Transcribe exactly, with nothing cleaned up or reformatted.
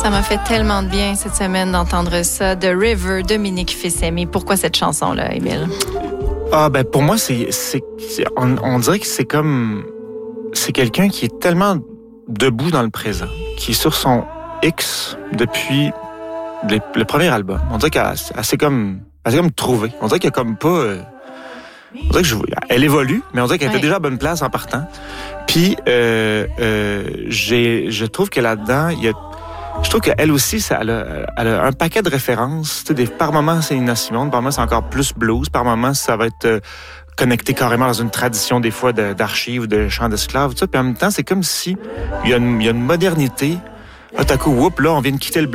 Ça m'a fait tellement de bien cette semaine d'entendre ça. The River, Dominique Fils-Aimé. Pourquoi cette chanson-là, Émile? Ah, ben, pour moi, c'est, c'est, c'est on, on dirait que c'est comme, c'est quelqu'un qui est tellement debout dans le présent, qui est sur son X depuis le, le premier album. On dirait qu'elle, elle s'est comme, elle s'est comme trouvée. On dirait qu'elle a comme pas, euh, on dirait que je, elle évolue, mais on dirait qu'elle ouais. était déjà à bonne place en partant. Puis, euh, euh, j'ai, je trouve que là-dedans, il y a, je trouve qu'elle aussi, ça, elle, a, elle a un paquet de références. Tu sais, des, par moments, c'est Nina Simone, par moments, c'est encore plus blues, par moments, ça va être euh, connecté carrément dans une tradition, des fois, de, d'archives ou de chants d'esclaves. Tout ça. Puis en même temps, c'est comme si il y a une, il y a une modernité. Là, tout à coup, whoop, là, on vient de quitter le